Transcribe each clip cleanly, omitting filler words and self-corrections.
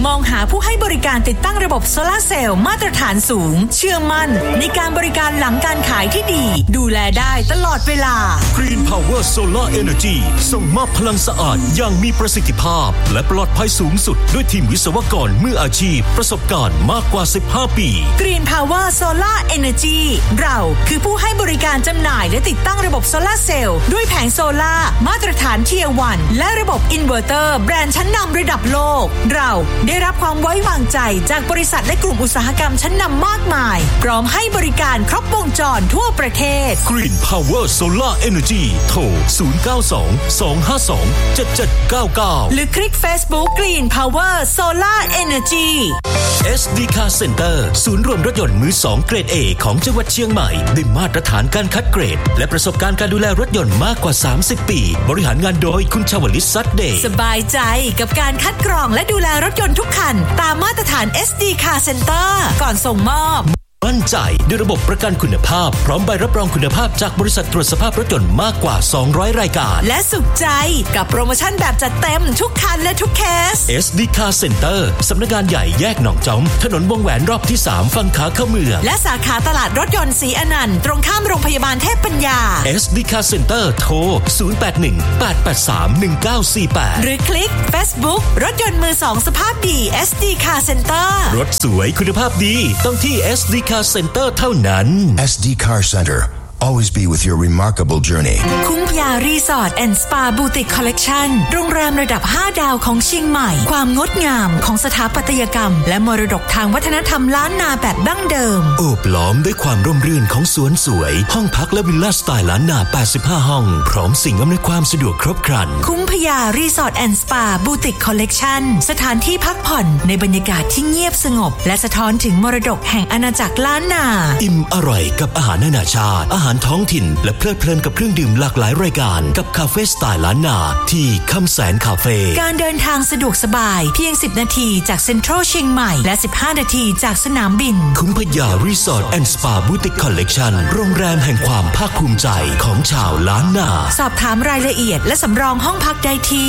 มองหาผู้ให้บริการติดตั้งระบบโซลาร์เซลล์มาตรฐานสูงเชื่อมั่นในการบริการหลังการขายที่ดีดูแลได้ตลอดเวลา Green Power Solar Energy ส่งมอบพลังสะอาดอย่างมีประสิทธิภาพและปลอดภัยสูงสุดด้วยทีมวิศวกรมืออาชีพประสบการณ์มากกว่า15 ปี Green Power Solar Energy เราคือผู้ให้บริการจำหน่ายและติดตั้งระบบโซลาร์เซลล์ด้วยแผงโซล่ามาตรฐาน Tier 1 และระบบอินเวอร์เตอร์แบรนด์ชั้นนำระดับโลกเราได้รับความไว้วางใจจากบริษัทและกลุ่มอุตสาหกรรมชั้นนำมากมายพร้อมให้บริการครบวงจรทั่วประเทศ Green Power Solar Energy โทร 092-252-7799 หรือคลิก Facebook Green Power Solar Energy SD Car Center ศูนย์รวมรถยนต์มือ2เกรด A ของจังหวัดเชียงใหม่ด้วยมาตรฐานการคัดเกรดและประสบการณ์การดูแลรถยนต์มากกว่า30 ปีบริหารงานโดยคุณชวลิต ซัดเดย์สบายใจกับการคัดกรองและดูแลรถยนต์ทุกคันตามมาตรฐาน SD Car Center ก่อนส่งมอบมั่นใจด้วยระบบประกันคุณภาพพร้อมใบรับรองคุณภาพจากบริษัทตรวจสภาพรถยนต์มากกว่า200รายการและสุขใจกับโปรโมชั่นแบบจัดเต็มทุกคันและทุกเคส SD Car Center สำนักงานใหญ่แยกหนองจอมถนนวงแหวนรอบที่3ฝั่งขาเข้าเมืองและสาขาตลาดรถยนต์ศรีอนันต์ตรงข้ามโรงพยาบาลเทพปัญญา SD Car Center โทร 081-883-1948 หรือคลิก Facebook รถยนต์มือ2สภาพดี SD Car Center รถสวยคุณภาพดีต้องที่ SD Car Centerเท่านั้น SD Car Center Always be with your remarkable journey คุ้มพยารีสอร์ทแอนด์สปาบูติกคอลเลกชันโรงแรมระดับ5ดาวของเชียงใหม่ความงดงามของสถาปัตยกรรมและมรดกทางวัฒนธรรมล้านนาแบบดั้งเดิมโอบล้อมด้วยความร่มรื่นของสวนสวยห้องพักและวิลล่าสไตล์ล้านนา85ห้องพร้อมสิ่งอำนวยความสะดวกครบครันคุ้มพยารีสอร์ทแอนด์สปาบูติกคอลเลกชันสถานที่พักผ่อนในบรรยากาศที่เงียบสงบและสะท้อนถึงมรดกแห่งอาณาจักรล้านนาอิ่มอร่อยกับอาหารนานาชาติอาหารท้องถิ่นและเพลิดเพลินกับเครื่องดื่มหลากหลายรายการกับคาเฟ่สไตล์ล้านนาที่คำแสนคาเฟ่การเดินทางสะดวกสบายเพียง10นาทีจากเซ็นทรัลเชียงใหม่และ15นาทีจากสนามบินคุ้มพยารีสอร์ทแอนด์สปาบูติกคอลเลกชันโรงแรมแห่งความภาคภูมิใจของชาวล้านนาสอบถามรายละเอียดและสำรองห้องพักได้ที่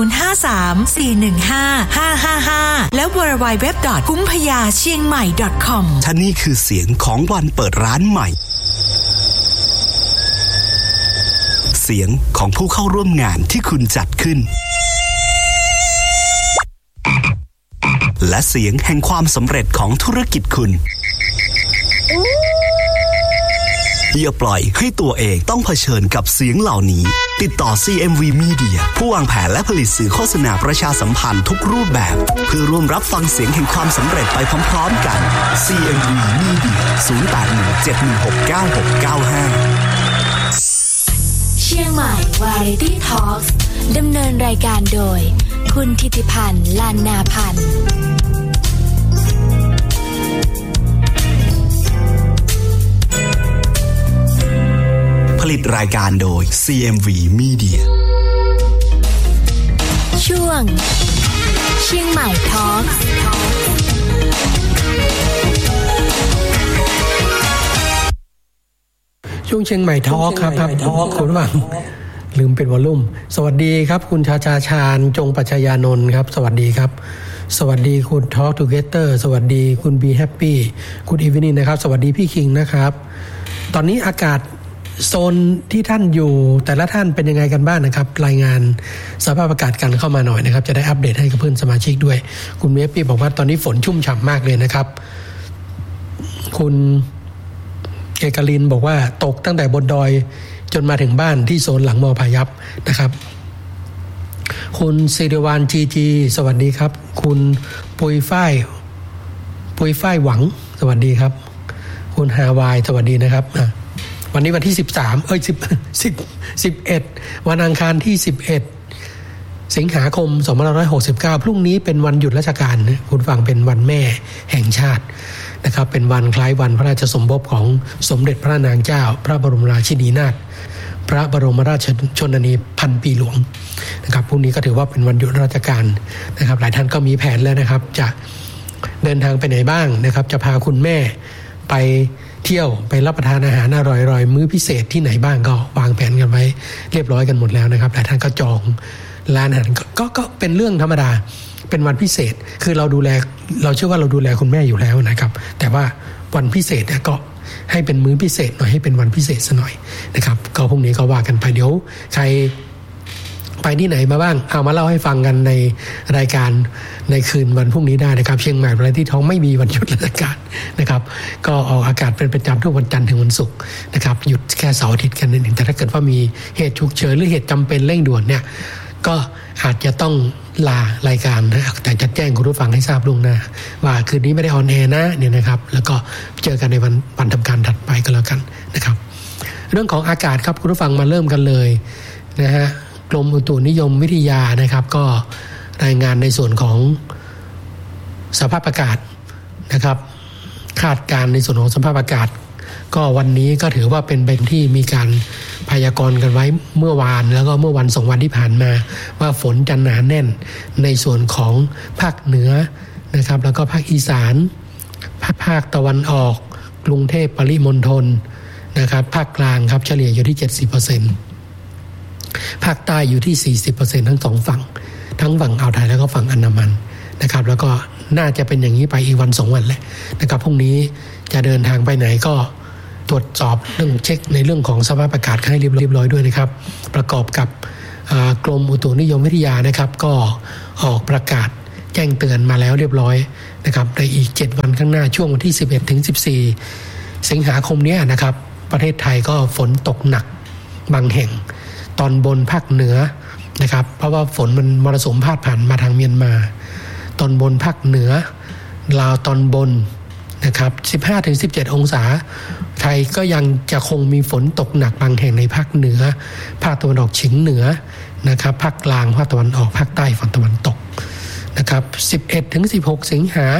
053-415-555และ www.kumphayachiengmai.com ท่านี่คือเสียงของวันเปิดร้านใหม่เสียงของผู้เข้าร่วมงานที่คุณจัดขึ้นและเสียงแห่งความสำเร็จของธุรกิจคุณอย่าปล่อยให้ตัวเองต้องเผชิญกับเสียงเหล่านี้ติดต่อ CMV Media ผู้วางแผนและผลิตสื่อโฆษณาประชาสัมพันธ์ทุกรูปแบบเพื่อร่วมรับฟังเสียงแห่งความสำเร็จไปพร้อมๆกัน CMV Media 0817169695 เชียงใหม่วาไรตี้ทอล์คดำเนินรายการโดยคุณธิติพันธ์ลานนาพันธ์ผลิตรายการโดย CMV Media ช่วงเชียงใหม่ทอล์คช่วงเชียงใหม่ทอล์คครับคุณฟังลืมปิดวอลลุ่มสวัสดีครับคุณชาชาญจงปัชญานนท์ครับสวัสดีครับสวัสดีคุณ Talk Together สวัสดีคุณ Be Happy คุณอีวินินะครับสวัสดีพี่คิงนะครับตอนนี้อากาศโซนที่ท่านอยู่แต่ละท่านเป็นยังไงกันบ้างนะครับรายงานสภาพอากาศกันเข้ามาหน่อยนะครับจะได้อัปเดตให้กับเพื่อนสมาชิกด้วยคุณเมปี้บอกว่าตอนนี้ฝนชุ่มฉ่ำมากเลยนะครับคุณเอกลินบอกว่าตกตั้งแต่บนดอยจนมาถึงบ้านที่โซนหลังมอพายัพนะครับคุณศิริวานจีสวัสดีครับคุณปุยฝ้ายหวังสวัสดีครับคุณฮาวายสวัสดีนะครับวันนี้วันที่11วันอังคารที่11สิงหาคม2569พรุ่งนี้เป็นวันหยุดราชการนะคุณฟังเป็นวันแม่แห่งชาตินะครับเป็นวันคล้ายวันพระราชสมภพของสมเด็จพระนางเจ้าพระบรมราชินีนาถพระบรมราชชนนีพันปีหลวงนะครับพรุ่งนี้ก็ถือว่าเป็นวันหยุดราชการนะครับหลายท่านก็มีแผนแล้วนะครับจะเดินทางไปไหนบ้างนะครับจะพาคุณแม่ไปเที่ยวไปรับประทานอาหารอร่อยๆมื้อพิเศษที่ไหนบ้างก็วางแผนกันไว้เรียบร้อยกันหมดแล้วนะครับหลายท่านก็จองร้านอาหารก็เป็นเรื่องธรรมดาเป็นวันพิเศษคือเราเชื่อว่าเราดูแลคุณแม่อยู่แล้วนะครับแต่ว่าวันพิเศษเนี่ยก็ให้เป็นมื้อพิเศษหน่อยให้เป็นวันพิเศษซะหน่อยนะครับก็พรุ่งนี้ก็ว่ากันไปเดี๋ยวใครไปที่ไหนมาบ้างเอามาเล่าให้ฟังกันในรายการในคืนวันพรุ่งนี้ได้นะครับเชียงใหม่วันที่ท้องไม่มีวันหยุดราชการนะครับก็ออกอากาศเป็นประจำทุกวันจันทร์ถึงวันศุกร์นะครับหยุดแค่เสาร์อาทิตย์กันนั่นเองแต่ถ้าเกิดว่ามีเหตุฉุกเฉินหรือเหตุจำเป็นเร่งด่วนเนี่ยก็อาจจะต้องลารายการนะแต่จะแจ้งคุณผู้ฟังให้ทราบล่วงหน้าว่าคืนนี้ไม่ได้ออนแอร์นะเนี่ยนะครับแล้วก็เจอกันในวันทำการถัดไปก็แล้วกันนะครับเรื่องของอากาศครับคุณผู้ฟังมาเริ่มกันเลยนะฮะกรมอุตุนิยมวิทยานะครับก็รายงานในส่วนของสภาพอากาศนะครับคาดการณ์ในส่วนของสภาพอากาศก็วันนี้ก็ถือว่าเป็นที่มีการพยากรณ์กันไว้เมื่อวานแล้วก็เมื่อวัน2วันที่ผ่านมาว่าฝนจะหนาแน่นในส่วนของภาคเหนือนะครับแล้วก็ภาคอีสานภาคตะวันออกกรุงเทพปริมณฑลนะครับภาคกลางครับเฉลี่ยอยู่ที่ 70%ภาคใต้อยู่ที่ 40% ทั้ง2ฝั่งทั้งฝั่งอ่าวไทยแล้วก็ฝั่งอันดามันนะครับแล้วก็น่าจะเป็นอย่างนี้ไปอีกวัน2วันแหละนะครับพรุ่งนี้จะเดินทางไปไหนก็ตรวจสอบเรื่องเช็คในเรื่องของสภาพอากาศให้เรียบร้อยด้วยนะครับประกอบกับกรมอุตุนิยมวิทยานะครับก็ออกประกาศแจ้งเตือนมาแล้วเรียบร้อยนะครับในอีก7วันข้างหน้าช่วงวันที่11ถึง14สิงหาคมนี้นะครับประเทศไทยก็ฝนตกหนักบางแห่งตอนบนภาคเหนือนะครับเพราะว่าฝนมันมรสุมพาดผ่านมาทางเมียนมาตอนบนภาคเหนือลาวตอนบนนะครับ 15-17 องศาไทยก็ยังจะคงมีฝนตกหนักบางแห่งในภาคเหนือภาคตะวันออกเฉียงเหนือนะครับภาคกลางภาคตะวันออกภาคใต้ฝั่งตะวันตกนะครับ 11-16 สิงหา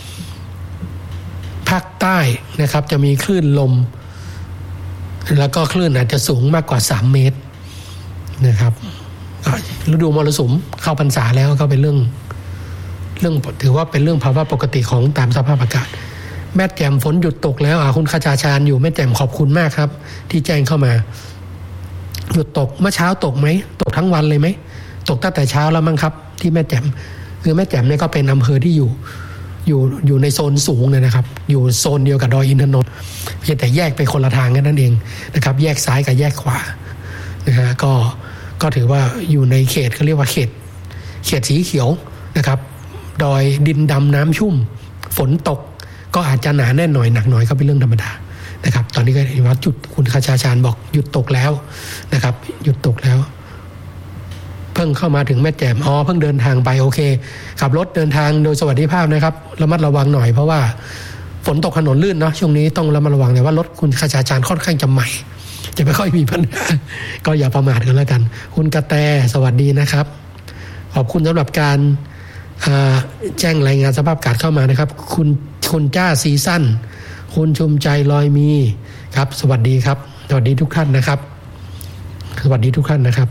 ภาคใต้นะครับจะมีคลื่นลมแล้วก็คลื่นอาจจะสูงมากกว่า3เมตรนะครับฤดูมรสุมเข้าพรรษาแล้วก็เป็นเรื่องถือว่าเป็นเรื่องภาวะปกติของตามสภาพอากาศแม่แจ่มฝนหยุดตกแล้วคุณขจาชาญอยู่แม่แจ่มขอบคุณมากครับที่แจ้งเข้ามาหยุดตกเมื่อเช้าตกไหมตกทั้งวันเลยไหมตกตั้งแต่เช้าแล้วมั้งครับที่แม่แจ่มคือแม่แจ่มเนี่ยก็เป็นอำเภอที่อยู่ในโซนสูงเลยนะครับอยู่โซนเดียวกับดอยอินทนนท์เพียงแต่แยกไปคนละทางกันนั่นเองนะครับแยกซ้ายกับแยกขวานะฮะก็ถือว่าอยู่ในเขตเขาเรียกว่าเขตสีเขียวนะครับดอยดินดำน้ำชุ่มฝนตกก็อาจจะหนาแน่นหน่อยหนักหน่อยก็เป็นเรื่องธรรมดานะครับตอนนี้ก็เห็นว่าจุดคุณขจาชาญบอกหยุดตกแล้วนะครับหยุดตกแล้วเพิ่งเข้ามาถึงแม่แจ่มเพิ่งเดินทางไปโอเคขับรถเดินทางโดยสวัสดิภาพนะครับระมัดระวังหน่อยเพราะว่าฝนตกถนนลื่นเนาะช่วงนี้ต้องระมัดระวังแต่ว่ารถคุณขจาชาญค่อนข้างจะใหม่จะไม่ค่อยมีปัญหาก็อย่าประมาทกันแล้วกันคุณกระแตสวัสดีนะครับขอบคุณสำหรับการแจ้งรายงานสภาพอากาศเข้ามานะครับคุณจ้าซีซั่นคุณชุมใจลอยมีครับสวัสดีครับสวัสดีทุกท่านนะครับสวัสดีทุกท่านนะครับ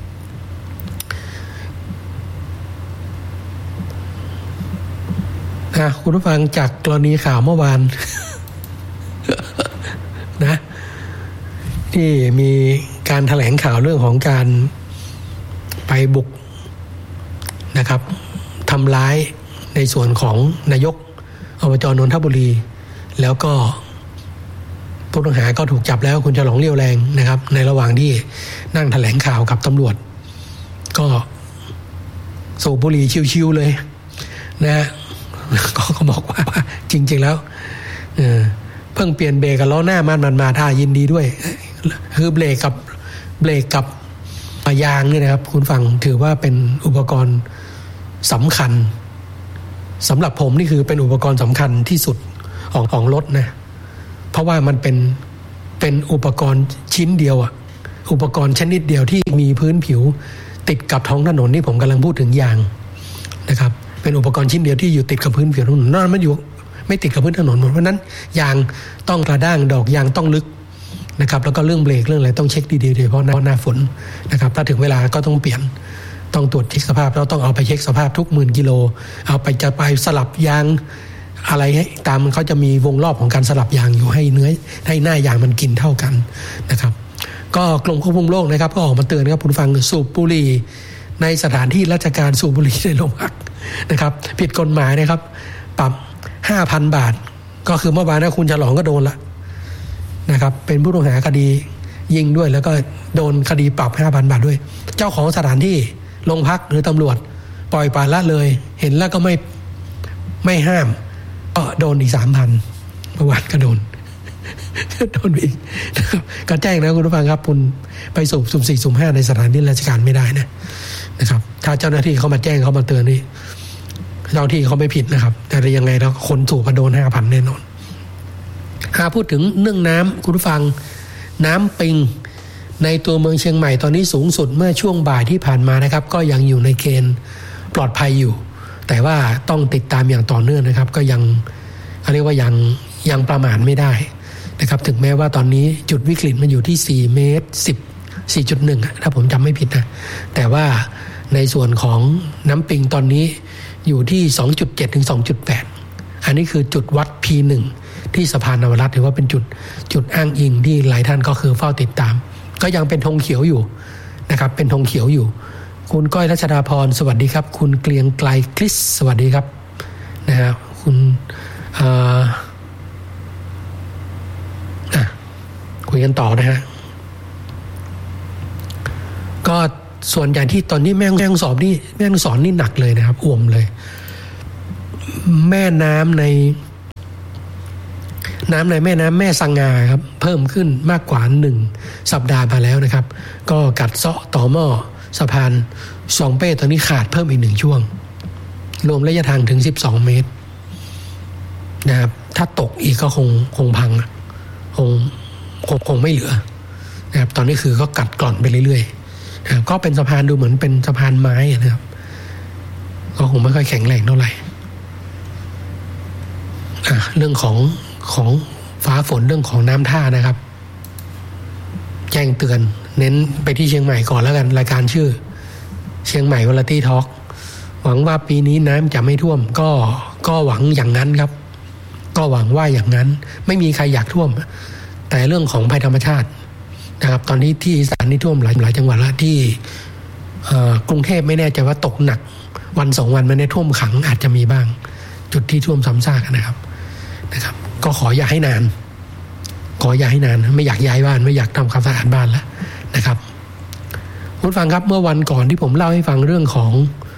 คุณผู้ฟังจากกรณีข่าวเมื่อวาน นะที่มีการแถลงข่าวเรื่องของการไปบุกนะครับทำร้ายในส่วนของนายกอบจ.นนทบุรีแล้วก็ผู้ต้องหาก็ถูกจับแล้วคุณฉลองเลี้ยวแรงนะครับในระหว่างที่นั่งแถลงข่าวกับตำรวจก็สูบบุหรี่ชิวๆเลยนะก็บอกว่าจริงๆแล้วเพิ่งเปลี่ยนเบรกกับล้อหน้ามันมาท่ายินดีด้วยคือเบรกกับยางนี่นะครับคุณฟังถือว่าเป็นอุปกรณ์สำคัญสำหรับผมนี่คือเป็นอุปกรณ์สำคัญที่สุดของรถนะเพราะว่ามันเป็นอุปกรณ์ชิ้นเดียวอุปกรณ์ชนิดเดียวที่มีพื้นผิวติดกับท้องถนนนี่ผมกำลังพูดถึงยางนะครับเป็นอุปกรณ์ชิ้นเดียวที่อยู่ติดกับพื้นผิวถนนนั่นมันอยู่ไม่ติดกับพื้นถนนเพราะนั้นยางต้องกระด้างดอกยางต้องลึกนะครับแล้วก็เรื่องเบรกเรื่องอะไรต้องเช็คดีๆโดยเฉพาะหน้าฝนนะครับถ้าถึงเวลาก็ต้องเปลี่ยนต้องตรวจเช็คสภาพเราต้องเอาไปเช็คสภาพทุก10,000 กิโลเอาไปจะไปสลับยางอะไรให้ตามเขาจะมีวงรอบของการสลับยางอยู่ให้เนื้อให้หน้ายางมันกินเท่ากันนะครับก็กรมควบคุมโรคนะครับก็ออกมาเตือนครับคุณฟังสูบบุหรี่ในสถานที่ราชการสูบบุหรี่ในโรงพักนะครับผิดกฎหมายนะครับปรับ 5,000 บาทก็คือเมื่อวานคุณฉลองก็โดนละนะครับเป็นผู้ต้องหาคดียิงด้วยแล้วก็โดนคดีปรับ 5,000 บาทด้วยเจ้าของสถานที่โรงพักหรือตำรวจปล่อยปละละเลยเห็นแล้วก็ไม่ห้ามก็โดนอีก 3,000 เมื่อวานก็โดนอีกนะครับก็แจ้งนะคุณผู้ฟังครับคุณไปสุ่ม 4 สุ่ม 5ในสถานที่ราชการไม่ได้นะครับถ้าเจ้าหน้าที่เขามาแจ้งเขามาเตือนนี่เจ้าที่เขาไม่ผิดนะครับแต่ยังไงแล้วคนถูกก็โดน 5,000 แน่นอนพูดถึงเรื่องน้ำคุณผู้ฟังน้ำปิงในตัวเมืองเชียงใหม่ตอนนี้สูงสุดเมื่อช่วงบ่ายที่ผ่านมานะครับก็ยังอยู่ในเกณฑ์ปลอดภัยอยู่แต่ว่าต้องติดตามอย่างต่อเนื่องนะครับก็ยังเรียกว่ายังประมาทไม่ได้นะครับถึงแม้ว่าตอนนี้จุดวิกฤตมันอยู่ที่4 เมตร 4.1 ถ้าผมจำไม่ผิดนะแต่ว่าในส่วนของน้ำปิงตอนนี้อยู่ที่ 2.7 ถึง 2.8 อันนี้คือจุดวัด P1 ที่สะพานนวรัตน์ถือว่าเป็นจุดอ้างอิงที่หลายท่านก็คือเฝ้าติดตามก็ยังเป็นธงเขียวอยู่นะครับเป็นธงเขียวอยู่คุณก้อยรัชดาพรสวัสดีครับคุณเกลียงไกลคริสสวัสดีครับนะครับคุณคุยกันต่อนะฮะก็ส่วนใหญ่ที่ตอนนี้แม่ฮ่องสอนนี่หนักเลยนะครับอ่วมเลยแม่น้ำในแม่น้ำแม่สังงาครับเพิ่มขึ้นมากกว่า1สัปดาห์มาแล้วนะครับก็กัดเซาะต่อหม้อสะพานสองเป้ตอนนี้ขาดเพิ่มอีก1ช่วงรวมระยะทางถึง12 เมตรนะครับถ้าตกอีกก็คงพังคงไม่เหลือนะครับตอนนี้คือก็กัดกร่อนไปเรื่อยๆนะครับก็เป็นสะพานดูเหมือนเป็นสะพานไม้นะครับก็คงไม่ค่อยแข็งแรงเท่าไหร่เรื่องของฟ้าฝนเรื่องของน้ำท่านะครับแจ้งเตือนเน้นไปที่เชียงใหม่ก่อนแล้วกันรายการชื่อเชียงใหม่วาไรตี้ทอล์กหวังว่าปีนี้น้ำจะไม่ท่วมก็หวังอย่างนั้นครับก็หวังว่าอย่างนั้นไม่มีใครอยากท่วมแต่เรื่องของภัยธรรมชาตินะครับตอนนี้ที่อีสานนี่ท่วมหลายจังหวัดแล้วที่กรุงเทพไม่แน่ใจว่าตกหนักวัน2 วันไม่ได้ท่วมขังอาจจะมีบ้างจุดที่ท่วมซ้ำซากนะครับก็ขออย่าให้นานไม่อยากย้ายบ้านไม่อยากทำความสะอาดบ้านแล้วนะครับคุณฟังครับเมื่อวันก่อนที่ผมเล่าให้ฟังเรื่องของ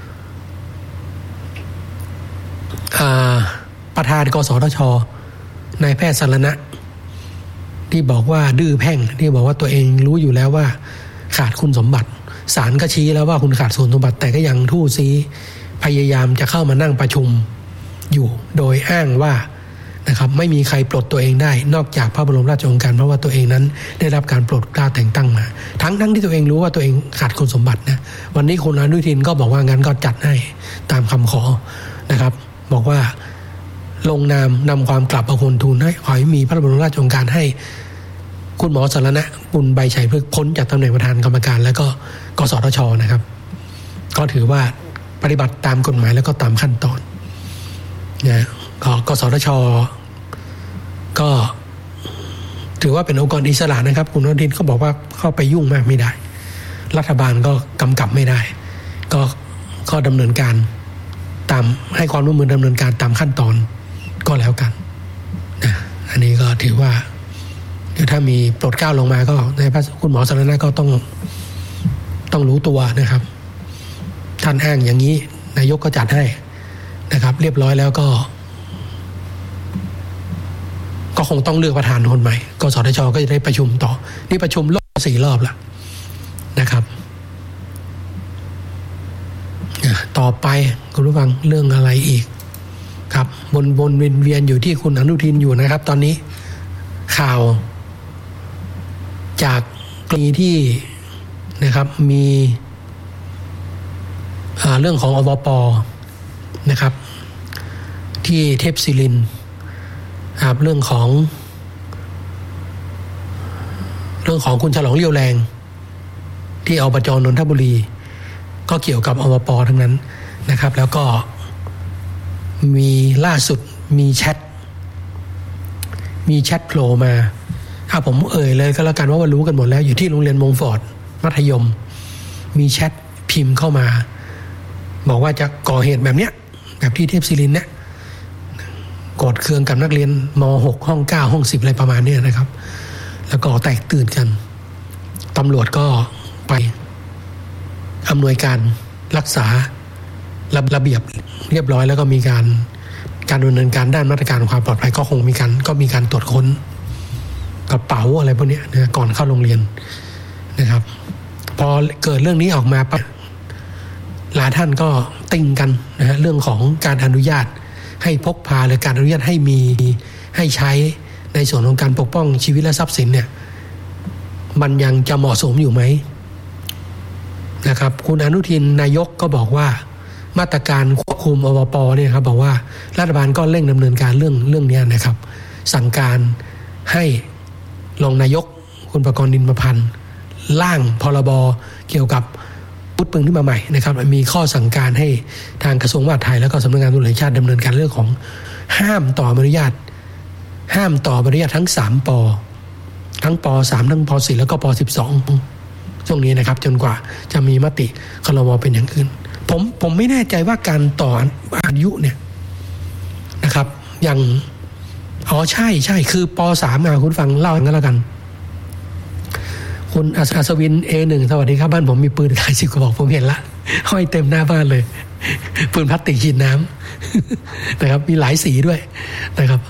ประธานกสทช.นายแพทย์สรณะที่บอกว่าดื้อแพ่งที่บอกว่าตัวเองรู้อยู่แล้วว่าขาดคุณสมบัติศาลก็ชี้แล้วว่าคุณขาดคุณสมบัติแต่ก็ยังทู่ซีพยายามจะเข้ามานั่งประชุมอยู่โดยอ้างว่านะครับไม่มีใครปลดตัวเองได้นอกจากพระบรมราชโองการเพราะว่าตัวเองนั้นได้รับการโปรดเกล้าแต่งตั้งมาทั้งที่ตัวเองรู้ว่าตัวเองขาดคุณสมบัตินะวันนี้คุณอนุทินก็บอกว่างั้นก็จัดให้ตามคำขอนะครับบอกว่าลงนามนำความกลับเอาคนทูลให้ขอให้มีพระบรมราชโองการให้คุณหมอสรณะบุญใบชัยพฤกษ์พ้นจากตำแหน่งประธานกรรมการแล้วก็กสทช.นะครับก็ถือว่าปฏิบัติตามกฎหมายแล้วก็ตามขั้นตอนนะกสทช.ก็ถือว่าเป็นองค์กรอิสระนะครับคุณอนุทินเขาบอกว่าเข้าไปยุ่งมากไม่ได้รัฐบาลก็กำกับไม่ได้ก็ดำเนินการตามให้ความร่วมมือดำเนินการตามขั้นตอนก็แล้วกันนะอันนี้ก็ถือว่าเดี๋ยวถ้ามีโปรดเกล้าลงมาก็ในพระคุณหมอสรณะก็ต้องรู้ตัวนะครับท่านอ้างอย่างนี้นายกก็จัดให้นะครับเรียบร้อยแล้วก็คงต้องเลือกประธานคนใหม่กสทช.ก็จะได้ประชุมต่อนี่ประชุมรอบ4 รอบแล้วนะครับต่อไปคุณผู้ฟังเรื่องอะไรอีกครับวนเวียนอยู่ที่คุณอนุทินอยู่นะครับตอนนี้ข่าวจากกรณีที่นะครับมีเรื่องของอวป.นะครับที่เทพศิรินทร์ครับเรื่องของคุณฉลองเรี่ยวแรงที่อบจ.นนทบุรีก็เกี่ยวกับอวป.ทั้งนั้นนะครับแล้วก็มีล่าสุดมีแชทโผล่มาผมเลยก็แล้วกันว่ารู้กันหมดแล้วอยู่ที่โรงเรียนมงฟอร์ดมัธยมมีแชทพิมพ์เข้ามาบอกว่าจะก่อเหตุแบบเนี้ยแบบที่เทพศิรินทร์เนี่ยโกรธเคืองกับนักเรียนม.6 ห้อง 9 ห้อง 10อะไรประมาณนี้นะครับแล้วก็แตกตื่นกันตำรวจก็ไปอำนวยการรักษาระเบียบเรียบร้อยแล้วก็มีการดำเนินการด้านมาตรการความปลอดภัยก็มีการตรวจค้นกระเป๋าอะไรพวกนี้นะก่อนเข้าโรงเรียนนะครับพอเกิดเรื่องนี้ออกมาปั๊บหลายท่านก็ติงกันนะฮะเรื่องของการอนุญาตให้พกพาหรือการอนุญาตให้ใช้ในส่วนของการปกป้องชีวิตและทรัพย์สินเนี่ยมันยังจะเหมาะสมอยู่ไหมนะครับคุณอนุทินนายกก็บอกว่ามาตรการควบคุมอวป.เนี่ยครับบอกว่ารัฐบาลก็เร่งดำเนินการเรื่องนี้นะครับสั่งการให้รองนายกคุณประกรณ์นินประพันธ์ร่างพรบเกี่ยวกับอาวุธปืนขึ้นมาใหม่นะครับมีข้อสั่งการให้ทางกระทรวงมหาดไทยแล้วก็สำนักงานตำรวจแห่งชาติดำเนินการเรื่องของห้ามต่อใบอนุญาตทั้ง3ป.ทั้งป.3 ทั้งป.4 แล้วก็ป.12 ช่วงนี้นะครับจนกว่าจะมีมติครม.เป็นอย่างอื่นผมไม่แน่ใจว่าการต่ออายุเนี่ยนะครับอย่างใช่คือป.3 คุณฟังเล่ากันแล้วกันคุณอัศวิน A1 สวัสดีครับบ้านผมมีปืนขาย10 กระบอกผมเห็นละห้อยเต็มหน้าบ้านเลยปืนพลาสติกฉีดน้ำนะครับมีหลายสีด้วยนะครับ